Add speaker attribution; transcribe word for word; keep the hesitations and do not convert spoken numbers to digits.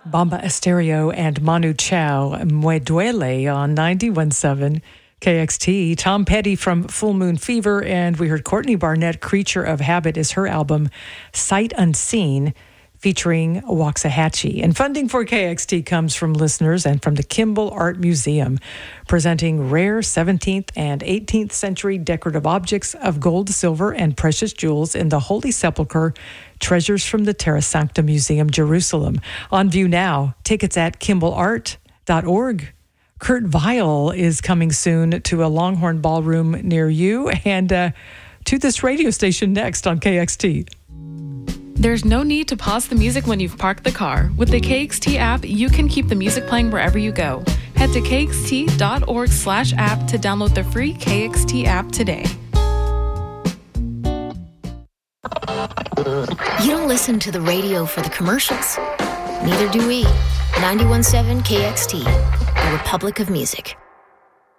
Speaker 1: Bomba Estéreo and Manu Chao, Me Duele on ninety-one point seven K X T. Tom Petty from Full Moon Fever, and we heard Courtney Barnett, Creature of Habit is her album, Sight Unseen, featuring Waxahachie. And funding for K X T comes from listeners and from the Kimball Art Museum, presenting rare seventeenth and eighteenth century decorative objects of gold, silver, and precious jewels in the Holy Sepulchre, Treasures from the Terra Sancta Museum, Jerusalem. On view now. Tickets at kimball art dot org. Kurt Vile is coming soon to a Longhorn Ballroom near you, and uh, to this radio station next on K X T.
Speaker 2: There's no need to pause the music when you've parked the car. With the K X T app, you can keep the music playing wherever you go. Head to kxt.org slash app to download the free K X T app today.
Speaker 3: You don't listen to the radio for the commercials. Neither do we. ninety-one point seven K X T, the Republic of Music.